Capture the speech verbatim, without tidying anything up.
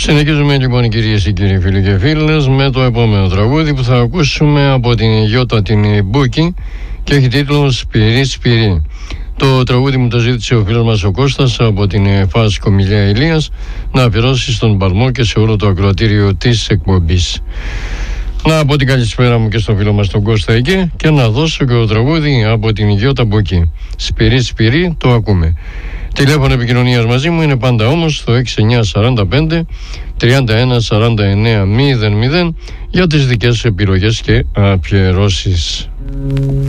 Συνεχίζουμε λοιπόν, κυρίες και κύριοι φίλοι και φίλες, με το επόμενο τραγούδι που θα ακούσουμε από την Γιώτα την Μπούκη και έχει τίτλο «Σπυρί Σπυρί». Το τραγούδι μου το ζήτησε ο φίλος μας ο Κώστας από την ΦΑΣ Κομιλιά Ηλίας να αφιερώσει στον Παλμό και σε όλο το ακροατήριο της εκπομπής. Να πω την καλησπέρα μου και στον φίλο μας τον Κώστα εκεί και να δώσω και το τραγούδι από την Γιώτα Μπούκη. «Σπυρί Σπυρί», το ακούμε. Τηλέφωνο επικοινωνίας μαζί μου είναι πάντα όμως στο έξι εννιά τέσσερα πέντε τριάντα ένα σαράντα εννέα μηδέν μηδέν για τις δικές επιλογές και αφιερώσεις.